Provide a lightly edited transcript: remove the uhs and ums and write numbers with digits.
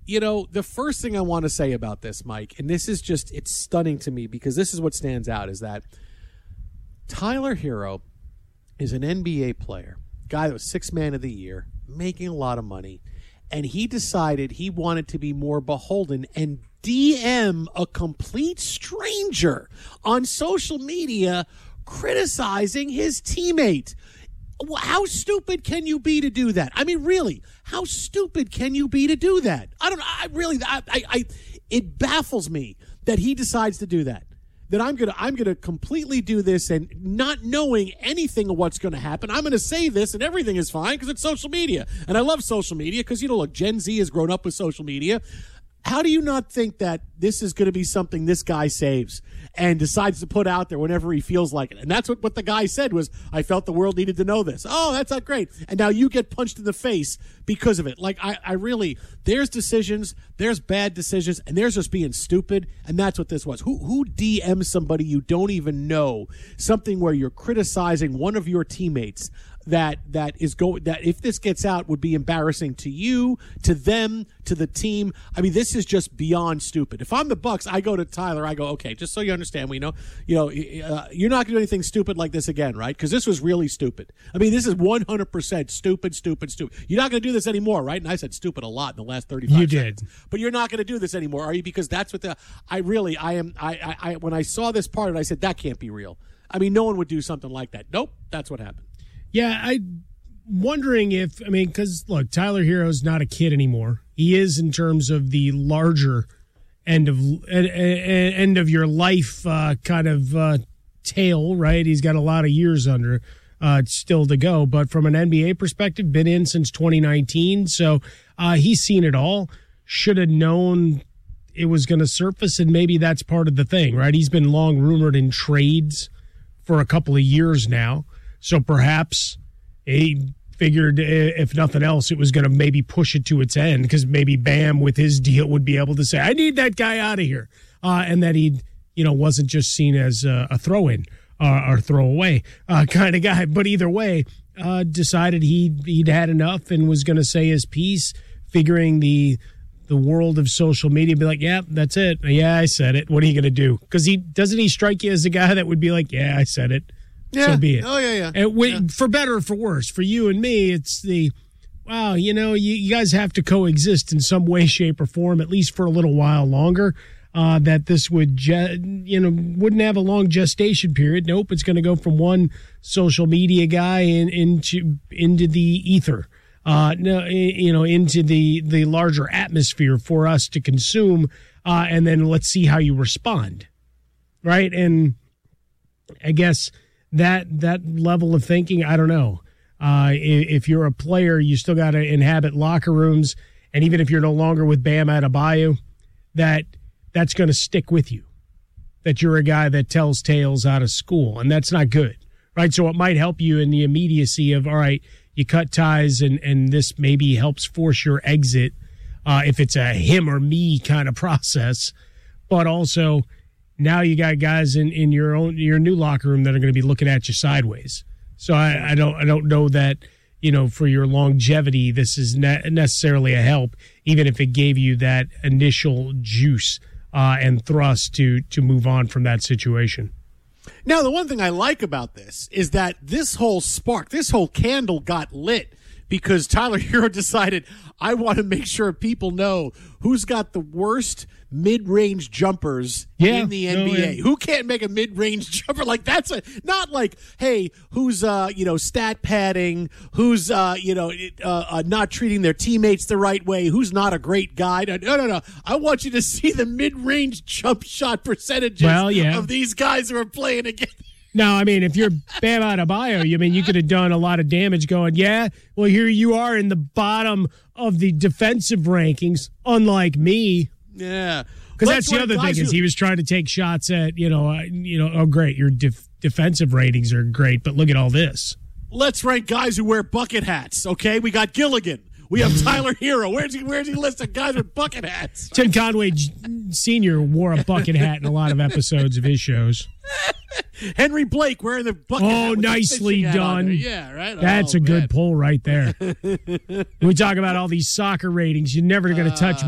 the first thing I want to say about this, Mike, and this is just, it's stunning to me because this is what stands out, is that Tyler Hero is an NBA player, guy that was 6th man of the year, making a lot of money, and he decided he wanted to be more beholden and DM a complete stranger on social media criticizing his teammate. How stupid can you be to do that? I mean, really, how stupid can you be to do that? It baffles me that he decides to do that. That I'm gonna completely do this and not knowing anything of what's going to happen. I'm going to say this and everything is fine because it's social media, and I love social media because look, Gen Z has grown up with social media. How do you not think that this is going to be something this guy saves and decides to put out there whenever he feels like it? And that's what the guy said was, I felt the world needed to know this. Oh, that's not great. And now you get punched in the face because of it. Like, I really, there's decisions, there's bad decisions, and there's just being stupid. And that's what this was. Who DMs somebody you don't even know, something where you're criticizing one of your teammates that if this gets out would be embarrassing to you, to them, to the team. I mean, this is just beyond stupid. If I'm the Bucks, I go to Tyler. I go, okay, just so you understand, you're not going to do anything stupid like this again, right? Because this was really stupid. I mean, this is 100% stupid. You're not going to do this anymore, right? And I said stupid a lot in the last 35 seconds. You did. But you're not going to do this anymore, are you? Because that's what when I saw this part of it, I said, that can't be real. I mean, no one would do something like that. Nope, that's what happened. Yeah, I'm wondering because, look, Tyler Hero's not a kid anymore. He is in terms of the larger end of your life kind of tale, right? He's got a lot of years under still to go. But from an NBA perspective, been in since 2019. So he's seen it all. Should have known it was going to surface, and maybe that's part of the thing, right? He's been long rumored in trades for a couple of years now. So perhaps he figured, if nothing else, it was going to maybe push it to its end because maybe Bam with his deal would be able to say, I need that guy out of here. And that he wasn't just seen as a throw-in or throw-away kind of guy. But either way, decided he'd had enough and was going to say his piece, figuring the world of social media be like, yeah, that's it. Yeah, I said it. What are you going to do? Because doesn't he strike you as a guy that would be like, yeah, I said it. Yeah. So be it. Oh, yeah. And for better or for worse, for you and me, it's wow, you guys have to coexist in some way, shape, or form, at least for a little while longer. That this wouldn't have a long gestation period. Nope, it's going to go from one social media guy into the ether. Into the larger atmosphere for us to consume, and then let's see how you respond, right? And I guess that level of thinking, I don't know. If you're a player, you still got to inhabit locker rooms, and even if you're no longer with Bam Adebayo, that's going to stick with you. That you're a guy that tells tales out of school, and that's not good, right? So it might help you in the immediacy of, all right, you cut ties, and this maybe helps force your exit if it's a him or me kind of process. But also, now you got guys in your new locker room that are going to be looking at you sideways. So I don't know that, for your longevity, this is necessarily a help, even if it gave you that initial juice and thrust to move on from that situation. Now, the one thing I like about this is that this whole candle got lit because Tyler Hero decided, I want to make sure people know who's got the worst mid-range jumpers in the NBA. Who can't make a mid-range jumper? Like, that's not like, hey, who's stat padding, who's not treating their teammates the right way, who's not a great guy. No. I want you to see the mid-range jump shot percentages of these guys who are playing against. No, I mean, if you're Bam Adebayo, you could have done a lot of damage going, yeah, well, here you are in the bottom of the defensive rankings, unlike me. Yeah. Because that's the other thing is he was trying to take shots at, oh, great, your defensive ratings are great, but look at all this. Let's rank guys who wear bucket hats, okay? We got Gilligan. We have Tyler Hero. Where's he listed guys with bucket hats? Tim Conway Sr. wore a bucket hat in a lot lot of his shows. Henry Blake wearing the bucket hat. Oh, nicely done. Yeah, right. That's a good pull right there. We talk about all these soccer ratings. You're never going to touch